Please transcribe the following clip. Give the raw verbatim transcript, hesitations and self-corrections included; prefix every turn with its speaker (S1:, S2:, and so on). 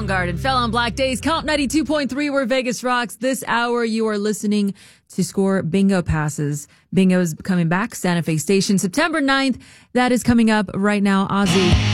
S1: Soundgarden fell on Black Days. Count ninety-two point three where Vegas rocks. This hour you are listening to Score Bingo Passes. Bingo's coming back, Santa Fe Station, September ninth. That is coming up right now. Ozzy.